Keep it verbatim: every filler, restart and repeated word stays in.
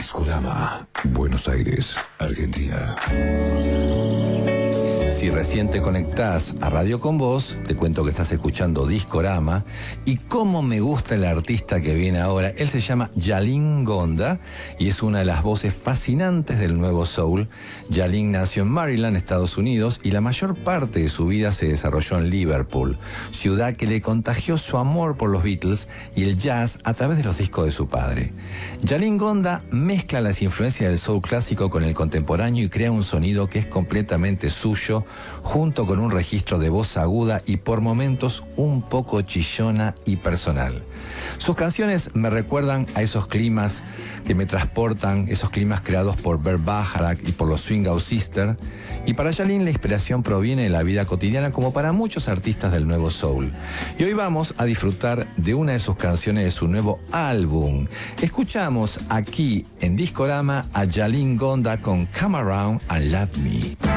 Discorama, Buenos Aires, Argentina. Si recién te conectás a Radio Con Vos, te cuento que estás escuchando Discorama. Y cómo me gusta el artista que viene ahora. Él se llama Yalin Gonda y es una de las voces fascinantes del nuevo soul. Yalin nació en Maryland, Estados Unidos, y la mayor parte de su vida se desarrolló en Liverpool, ciudad que le contagió su amor por los Beatles y el jazz a través de los discos de su padre. Yalin Gonda mezcla las influencias del soul clásico con el contemporáneo y crea un sonido que es completamente suyo, junto con un registro de voz aguda y por momentos un poco chillona y personal. Sus canciones me recuerdan a esos climas que me transportan, esos climas creados por Bert Bacharach y por los Swing Out Sisters. Y para Yalin la inspiración proviene de la vida cotidiana, como para muchos artistas del nuevo soul. Y hoy vamos a disfrutar de una de sus canciones de su nuevo álbum. Escuchamos aquí en Discorama a Yalin Gonda con Come Around and Love Me.